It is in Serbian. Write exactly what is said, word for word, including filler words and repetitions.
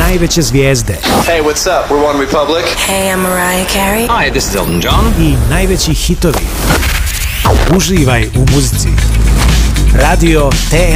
najveće zvijezde. Hey, what's up? We're One Republic. Hey, I'm Mariah Carey. Hi, this is Elton John. I najveći hitovi. Uživaj u muzici. Radio T